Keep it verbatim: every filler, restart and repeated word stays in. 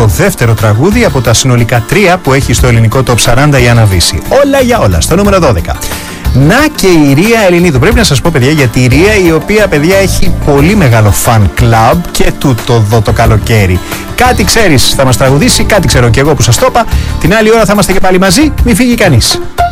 δεύτερο τραγούδι από τα συνολικά τρία που έχει στο ελληνικό Top σαράντα η Άννα Βύση. Όλα για όλα, στο νούμερο δώδεκα. Να και η Ρία Ελληνίδου. Πρέπει να σας πω, παιδιά, γιατί η Ρία, η οποία, παιδιά, έχει πολύ μεγάλο fan club και τούτο εδώ το καλοκαίρι. Κάτι ξέρεις θα μας τραγουδήσει, κάτι ξέρω και εγώ που σας το είπα. Την άλλη ώρα θα είμαστε και πάλι μαζί, μη φύγει κανείς.